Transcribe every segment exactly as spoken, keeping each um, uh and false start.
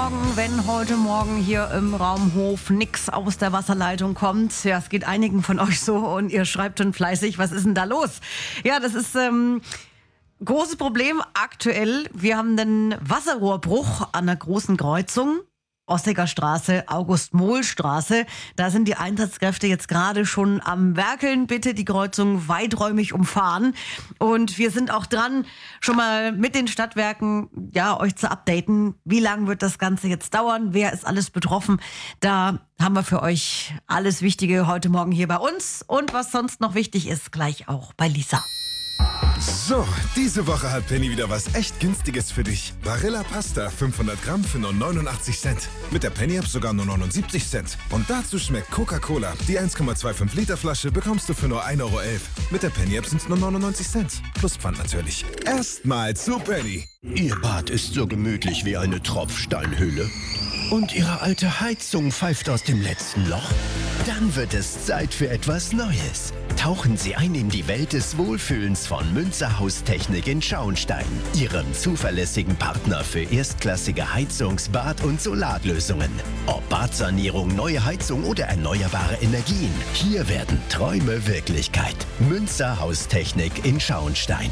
Morgen, wenn heute Morgen hier im Raumhof nix aus der Wasserleitung kommt. Ja, es geht einigen von euch so und ihr schreibt schon fleißig, was ist denn da los? Ja, das ist ähm, großes Problem aktuell. Wir haben einen Wasserrohrbruch an einer großen Kreuzung. Ossecker Straße, August-Mohl-Straße. Da sind die Einsatzkräfte jetzt gerade schon am Werkeln. Bitte die Kreuzung weiträumig umfahren. Und wir sind auch dran, schon mal mit den Stadtwerken, ja, euch zu updaten. Wie lange wird das Ganze jetzt dauern? Wer ist alles betroffen? Da haben wir für euch alles Wichtige heute Morgen hier bei uns. Und was sonst noch wichtig ist, gleich auch bei Lisa. So, diese Woche hat Penny wieder was echt Günstiges für dich. Barilla Pasta fünfhundert Gramm für nur neunundachtzig Cent. Mit der Penny-App sogar nur neunundsiebzig Cent. Und dazu schmeckt Coca-Cola. Die eins Komma fünfundzwanzig Liter Flasche bekommst du für nur ein Euro elf. Mit der Penny-App sind es nur neunundneunzig Cent. Plus Pfand natürlich. Erstmal zu Penny. Ihr Bad ist so gemütlich wie eine Tropfsteinhülle. Und Ihre alte Heizung pfeift aus dem letzten Loch? Dann wird es Zeit für etwas Neues. Tauchen Sie ein in die Welt des Wohlfühlens von Münzer Haustechnik in Schauenstein, Ihrem zuverlässigen Partner für erstklassige Heizungs-, Bad- und Solarlösungen. Ob Badsanierung, neue Heizung oder erneuerbare Energien, hier werden Träume Wirklichkeit. Münzer Haustechnik in Schauenstein.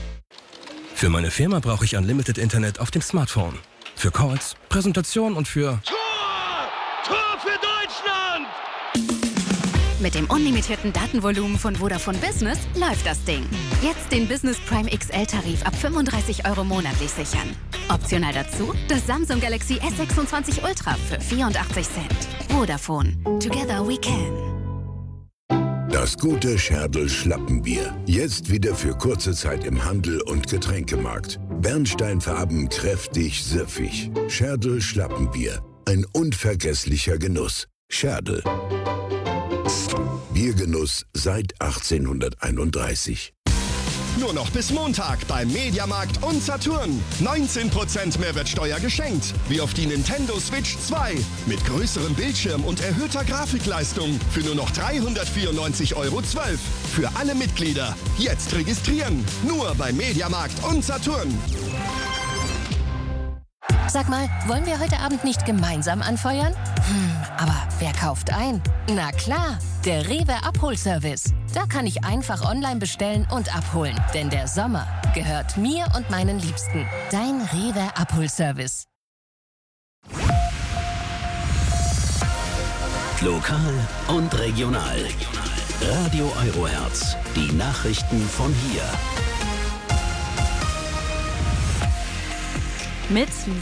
Für meine Firma brauche ich Unlimited Internet auf dem Smartphone. Für Calls, Präsentation und für... Tor! Tor für Deutschland! Mit dem unlimitierten Datenvolumen von Vodafone Business läuft das Ding. Jetzt den Business Prime X L-Tarif ab fünfunddreißig Euro monatlich sichern. Optional dazu das Samsung Galaxy S sechsundzwanzig Ultra für vierundachtzig Cent. Vodafone. Together we can. Das gute Scherdl Schlappenbier. Jetzt wieder für kurze Zeit im Handel und Getränkemarkt. Bernsteinfarben, kräftig, süffig. Scherdl Schlappenbier. Ein unvergesslicher Genuss. Scherdl. Biergenuss seit achtzehnhunderteinunddreißig. Nur noch bis Montag beim Mediamarkt und Saturn. neunzehn Prozent Mehrwertsteuer geschenkt. Wie auf die Nintendo Switch zwei. Mit größerem Bildschirm und erhöhter Grafikleistung. Für nur noch dreihundertvierundneunzig Euro zwölf. Für alle Mitglieder. Jetzt registrieren. Nur beim Mediamarkt und Saturn. Sag mal, wollen wir heute Abend nicht gemeinsam anfeuern? Hm, aber wer kauft ein? Na klar, der Rewe Abholservice. Da kann ich einfach online bestellen und abholen. Denn der Sommer gehört mir und meinen Liebsten. Dein Rewe Abholservice. Lokal und regional. Radio Eurohertz. Die Nachrichten von hier. Mit